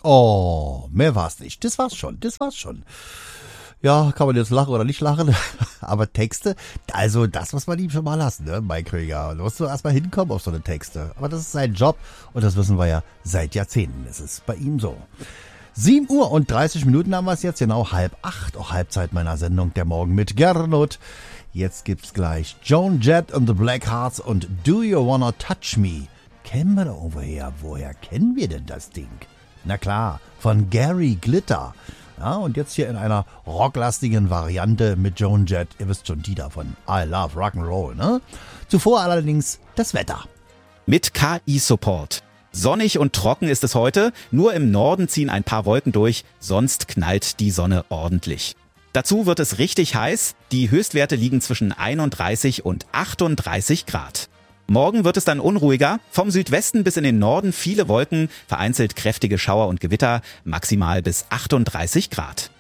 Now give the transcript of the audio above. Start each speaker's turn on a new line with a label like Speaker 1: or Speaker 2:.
Speaker 1: Oh, mehr war's nicht. Das war's schon. Ja, kann man jetzt lachen oder nicht lachen, aber Texte, also das muss man ihm schon mal lassen, ne, Mike Krüger. Da musst du erstmal hinkommen auf so eine Texte. Aber das ist sein Job und das wissen wir ja seit Jahrzehnten. Das ist bei ihm so. 7:30 haben wir es jetzt, genau 7:30, auch Halbzeit meiner Sendung Der Morgen mit Gernot. Jetzt gibt's gleich Joan Jett and the Blackhearts und Do You Wanna Touch Me? Kennen wir da irgendwoher? Woher kennen wir denn das Ding? Na klar, von Gary Glitter. Ja, und jetzt hier in einer rocklastigen Variante mit Joan Jett. Ihr wisst schon, die da von I Love Rock'n'Roll, ne? Zuvor allerdings das Wetter.
Speaker 2: Mit KI-Support. Sonnig und trocken ist es heute. Nur im Norden ziehen ein paar Wolken durch, sonst knallt die Sonne ordentlich. Dazu wird es richtig heiß. Die Höchstwerte liegen zwischen 31 und 38 Grad. Morgen wird es dann unruhiger. Vom Südwesten bis in den Norden viele Wolken, vereinzelt kräftige Schauer und Gewitter, maximal bis 38 Grad.